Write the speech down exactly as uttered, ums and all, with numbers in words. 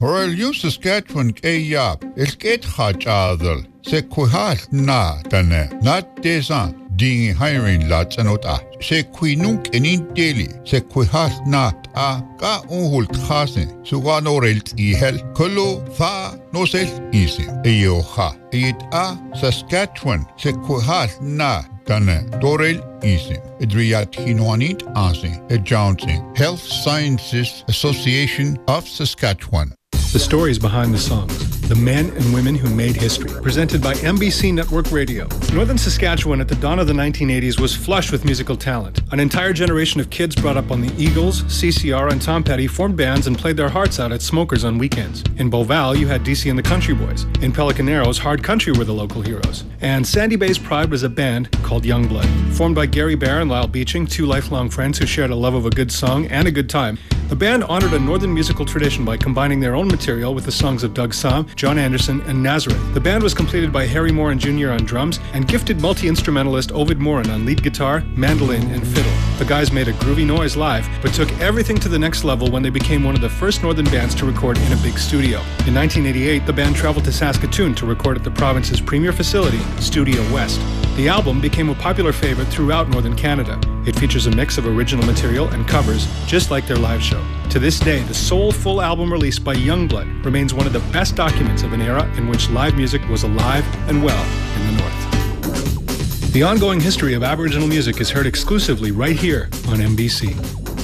Horel Saskatchewan Kayap, Esket Hachadel, Sequihal Na Tane, Not Desan, Ding hiring lots and ota. Sequinunk and in daily, Sequihal Not a Ka Unhult Hasen, Suganorelt Ihel, Kolo, Fa, no sel easy, Eyoha, It a Saskatchewan, Sequihal Na. Tane Dorel Easy, Edriat Hinoanit Asi, Ed Johnson, Health Sciences Association of Saskatchewan. The stories behind the songs. The men and women who made history. Presented by M B C Network Radio. Northern Saskatchewan at the dawn of the nineteen eighties was flush with musical talent. An entire generation of kids brought up on the Eagles, C C R, and Tom Petty formed bands and played their hearts out at Smokers on weekends. In Beauval, you had D C and the Country Boys. In Pelican Arrows, Hard Country were the local heroes. And Sandy Bay's pride was a band called Youngblood. Formed by Gary Bear and Lyle Beeching, two lifelong friends who shared a love of a good song and a good time. The band honored a northern musical tradition by combining their own material with the songs of Doug Sahm, John Anderson, and Nazareth. The band was completed by Harry Moran Junior on drums and gifted multi-instrumentalist Ovid Moran on lead guitar, mandolin, and fiddle. The guys made a groovy noise live, but took everything to the next level when they became one of the first northern bands to record in a big studio. In nineteen eighty-eight, the band traveled to Saskatoon to record at the province's premier facility, Studio West. The album became a popular favorite throughout northern Canada. It features a mix of original material and covers, just like their live show. To this day, the sole full album release by Youngblood remains one of the best documents of an era in which live music was alive and well in the North. The ongoing history of Aboriginal music is heard exclusively right here on M B C.